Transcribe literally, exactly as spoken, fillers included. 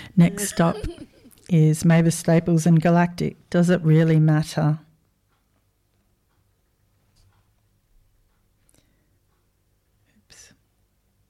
Next stop is Mavis Staples and Galactic. Does it really matter?